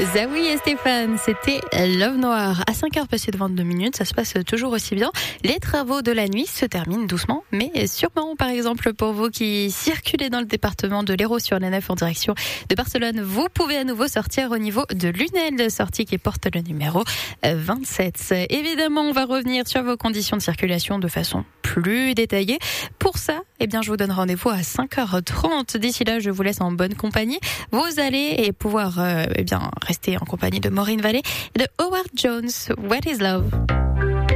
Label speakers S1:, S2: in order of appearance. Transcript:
S1: Zawi et Stéphane, c'était Love Noir. À 5h passées de 22 minutes, ça se passe toujours aussi bien. Les travaux de la nuit se terminent doucement, mais sûrement. Par exemple, pour vous qui circulez dans le département de l'Hérault sur la 9 en direction de Barcelone, vous pouvez à nouveau sortir au niveau de Lunel, sortie qui porte le numéro 27. Évidemment, on va revenir sur vos conditions de circulation de façon plus détaillée. Pour ça, je vous donne rendez-vous à 5h30. D'ici là, je vous laisse en bonne compagnie. Vous allez pouvoir rester en compagnie de Maureen Vallée et de Howard Jones. What is Love?